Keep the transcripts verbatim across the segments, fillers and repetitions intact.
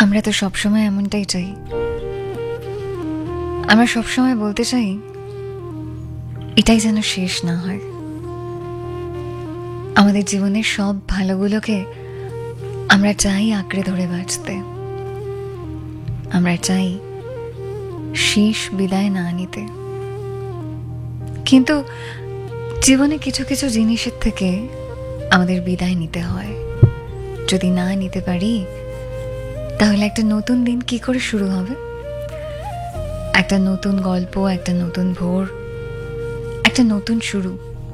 আমরা তো সবসময় এমনটাই চাই। আমরা সবসময় বলতে চাই এটাই যেন শেষ না হয়। আমাদের জীবনের সব ভালোগুলোকে আমরা চাই আঁকড়ে ধরে বাঁচতে। আমরা চাই শেষ বিদায় না নিতে। কিন্তু জীবনে কিছু কিছু জিনিসের থেকে আমাদের বিদায় নিতে হয়। যদি না নিতে পারি তাহলে একটা নতুন দিন কি করে শুরু হবে? একটা নতুন গল্প, একটা নতুন ভোর, একটা নতুন শুরু।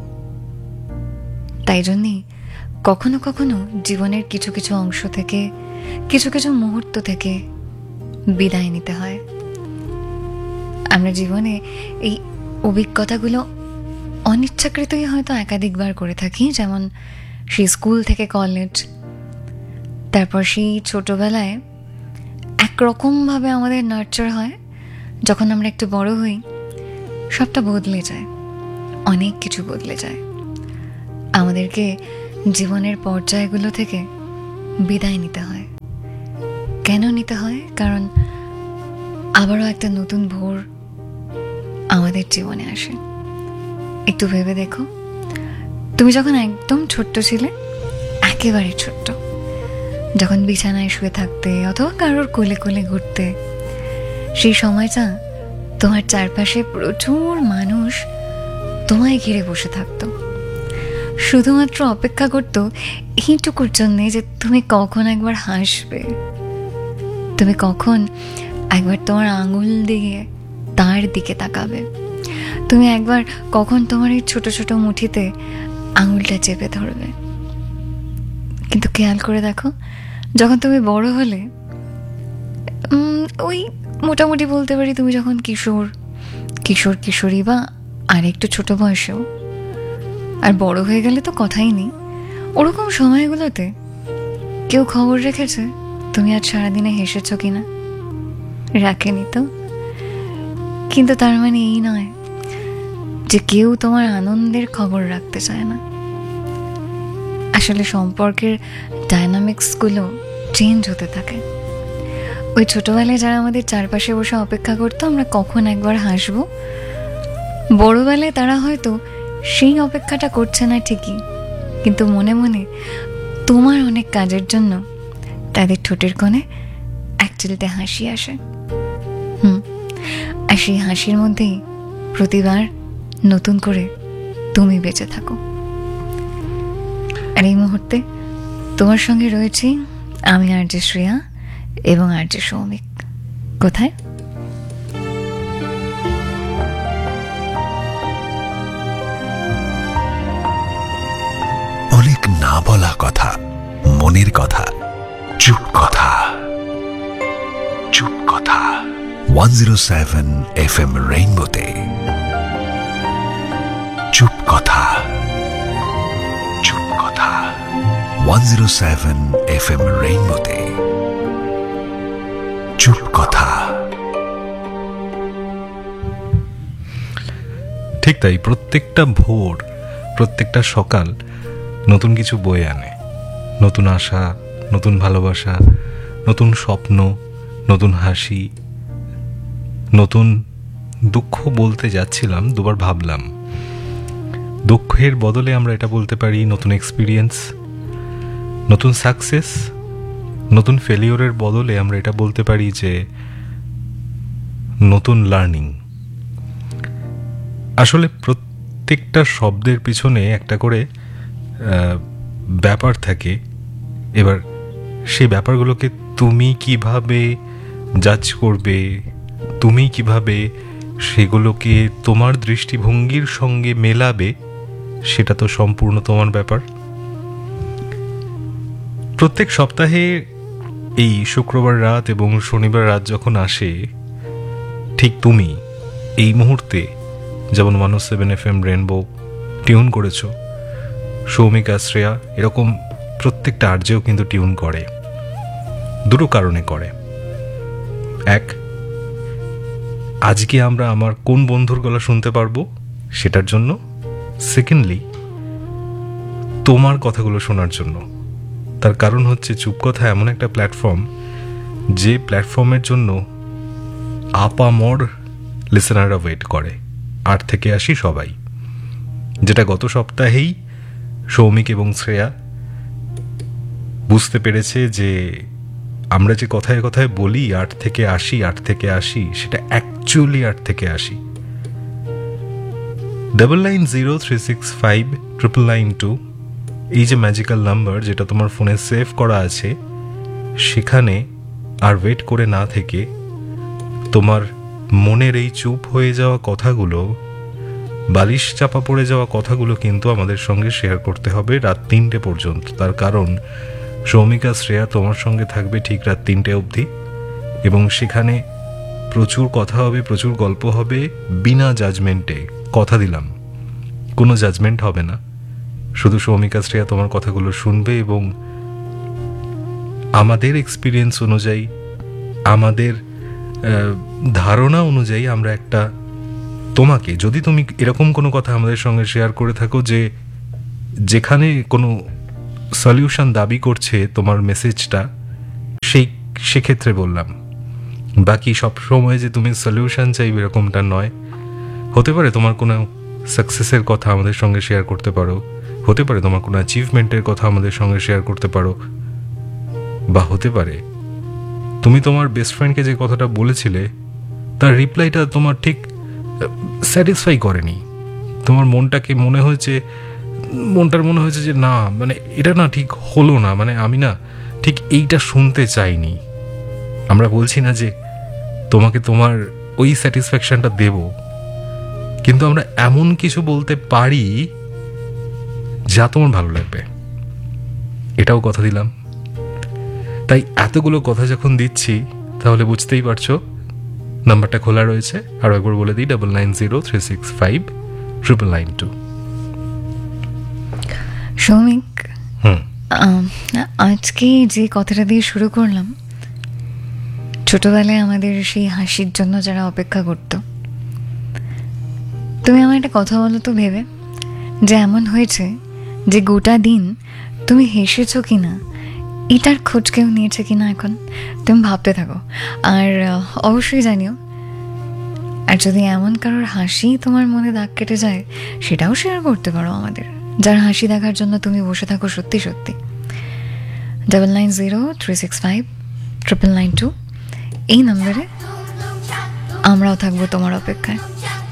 তাই জন্যই কখনো কখনো জীবনের কিছু কিছু অংশ থেকে, কিছু কিছু মুহূর্ত থেকে বিদায় নিতে হয়। আমরা জীবনে এই অভিজ্ঞতাগুলো অনিচ্ছাকৃতই হয়তো একাধিকবার করে থাকি। যেমন সেই স্কুল থেকে কলেজ, তারপর সেই ছোটবেলায় একরকমভাবে আমাদের নার্চার হয়। যখন আমরা একটু বড় হই সবটা বদলে যায়, অনেক কিছু বদলে যায়। আমাদেরকে জীবনের পর্যায়গুলো থেকে বিদায় নিতে হয়। কেন নিতে হয়? কারণ আবারও একটা নতুন ভোর আমাদের জীবনে আসে। একটু ভেবে দেখো, তুমি যখন একদম ছোট্ট ছিলে, একেবারে ছোট্ট, যখন বিছানায় শুয়ে থাকতে অথবা কারোর কোলে কোলে ঘুরতে, সেই সময়টা তোমার চারপাশে প্রচুর মানুষ তোমায় ঘিরে বসে থাকতো, শুধুমাত্র অপেক্ষা করতো এইটুকুর জন্যে যে তুমি কখন একবার হাসবে, তুমি কখন একবার তোমার আঙুল দিয়ে তার দিকে তাকাবে, তুমি একবার কখন তোমার এই ছোট ছোট মুঠিতে আঙুলটা চেপে ধরবে। কিন্তু খেয়াল করে দেখো, যখন তুমি বড় হলে, ওই মোটামুটি বলতে পারি তুমি যখন কিশোর কিশোর কিশোরী বা আর একটু ছোট বয়সেও, আর বড় হয়ে গেলে তো কথাই নেই, ওরকম সময়গুলোতে কেউ খবর রেখেছে তুমি আজ সারাদিনে হেসেছ কিনা? রাখেনি তো। কিন্তু তার মানে এই নয় যে কেউ তোমার আনন্দের খবর রাখতে চায় না। আসলে সম্পর্কের ডায়নামিক্সগুলো চেঞ্জ হতে থাকে। ওই ছোটবেলায় যারা আমাদের চারপাশে বসে অপেক্ষা করতো আমরা কখন একবার হাসবো, বড়বেলায় তারা হয়তো সেই অপেক্ষাটা করছে না ঠিকই, কিন্তু মনে মনে তোমার অনেক কাজের জন্য তাদের ঠোঁটের কোণে এক চিলতে হাসি আসে। হুম আর সেই হাসির মধ্যেই প্রতিবার নতুন করে তুমি বেঁচে থাকো। আর এই মুহূর্তে তোমার সঙ্গে রয়েছি আমি, আরজে শ্রেয়া এবং আরজে সৌমিক। কোথায়? অনেক না বলা কথা, মনের কথা, চুপ কথা, চুপ কথা। One zero seven F M রেইনবোতে চুপ কথা, চুপ কথা। One zero seven F M রেইনবোতে চুপ কথা। ঠিক তাই, প্রত্যেকটা ভোর, প্রত্যেকটা সকাল নতুন কিছু বয়ে আনে। নতুন আশা, নতুন ভালোবাসা, নতুন স্বপ্ন, নতুন হাসি, নতুন দুঃখ। বলতে যাচ্ছিলাম, দুবার ভাবলাম দুঃখের বদলে আমরা এটা বলতে পারি নতুন এক্সপিরিয়েন্স, নতুন সাকসেস। নতুন ফেলিওরের বদলে আমরা এটা বলতে পারি যে নতুন লার্নিং। আসলে প্রত্যেকটা শব্দের পিছনে একটা করে ব্যাপার থাকে। এবার সেই ব্যাপারগুলোকে তুমি কিভাবে জাজ করবে, তুমি কিভাবে সেগুলোকে তোমার দৃষ্টিভঙ্গির সঙ্গে মেলাবে, সেটা তো সম্পূর্ণ তোমার ব্যাপার। প্রত্যেক সপ্তাহে এই শুক্রবার রাত এবং শনিবার রাত যখন আসে, ঠিক তুমি এই মুহূর্তে যেমন ওয়ান ও seven F M rainbow tune করেছো, সৌমিক আশ্রেয়া এরকম প্রত্যেকটা আরজেও কিন্তু টিউন করে। দুটো কারণে করে। এক, আজকে আমরা আমার কোন বন্ধুর গলা শুনতে পারবো সেটার জন্য। সেকেন্ডলি, তোমার কথাগুলো শোনার জন্য। তার কারণ হচ্ছে চুপ কথা এমন একটা প্ল্যাটফর্ম যে প্ল্যাটফর্মের জন্য আপামর লিসেনাররা ওয়েট করে, আট থেকে আশি সবাই, যেটা গত সপ্তাহেই সৌমিক এবং শ্রেয়া বুঝতে পেরেছে যে আমরা যে কথায় কথায় বলি আট থেকে আশি আট থেকে আশি সেটা অ্যাকচুয়ালি আট থেকে আশি। Double nine zero three six five triple nine two এই যে ম্যাজিক্যাল নাম্বার যেটা তোমার ফোনে সেভ করা আছে, সেখানে আর ওয়েট করে না থেকে তোমার মনের এই চুপ হয়ে যাওয়া কথাগুলো, বালিশ চাপা পড়ে যাওয়া কথাগুলো কিন্তু আমাদের সঙ্গে শেয়ার করতে হবে রাত তিনটে পর্যন্ত। তার কারণ সৌমিকা শ্রেয়া তোমার সঙ্গে থাকবে ঠিক রাত তিনটে অবধি, এবং সেখানে প্রচুর কথা হবে, প্রচুর গল্প হবে, বিনা জাজমেন্টে। কথা দিলাম, কোনো জাজমেন্ট হবে না, শুধু সৌমিকা শ্রেয়া তোমার কথাগুলো শুনবে এবং আমাদের এক্সপিরিয়েন্স অনুযায়ী, আমাদের ধারণা অনুযায়ী আমরা একটা তোমাকে, যদি তুমি এরকম কোনো কথা আমাদের সঙ্গে শেয়ার করে থাকো যে যেখানে কোনো সলিউশন দাবি করছে তোমার মেসেজটা, সেই সেক্ষেত্রে বললাম। বাকি সব সময় যে তুমি সলিউশন চাইবে এরকমটা নয়। হতে পারে তোমার কোনো সাকসেসের কথা আমাদের সঙ্গে শেয়ার করতে পারো, হতে পারে তোমার কোনো অ্যাচিভমেন্টের কথা আমাদের সঙ্গে শেয়ার করতে পারো, বা হতে পারে তুমি তোমার বেস্ট ফ্রেন্ডকে যে কথাটা বলেছিলে তার রিপ্লাইটা তোমার ঠিক স্যাটিসফাই করেনি। তোমার মনটাকে মনে হয়েছে, মনটার মনে হয়েছে যে না, মানে এটা না ঠিক হলো না, মানে আমি না ঠিক এইটা শুনতে চাইনি। আমরা বলছি না যে তোমাকে তোমার ওই স্যাটিসফ্যাকশনটা দেব, কিন্তু আমরা এমন কিছু বলতে পারি যা তোমার ভালো লাগবে, এটাও কথা দিলাম। তাই এতগুলো কথা যখন দিচ্ছি তাহলে বুঝতেই পারছো নাম্বারটা খোলা রয়েছে। আরও একবার বলে দিই, double nine zero three six five triple nine two. Soumik, হুম আজকে যে কথাটা দিয়ে শুরু করলাম, ছোটবেলায় আমাদের সেই হাসির জন্য যারা অপেক্ষা করত, তুমি আমার একটা কথা বলো তো ভেবে, যে এমন হয়েছে যে গোটা দিন তুমি হেসেছো কিনা এটার খোঁজ কেউ নিয়েছে কিনা এখন তুমি ভাবতে থাকো, আর অবশ্যই জানিও। আর যদি এমন কারোর হাসি তোমার মনে দাগ কেটে যায়, সেটাও শেয়ার করতে পারো আমাদের, যার হাসি দেখার জন্য তুমি বসে থাকো সত্যি সত্যি। Double nine zero three six five triple nine two এই নম্বরে আমরাও থাকবো তোমার অপেক্ষায়।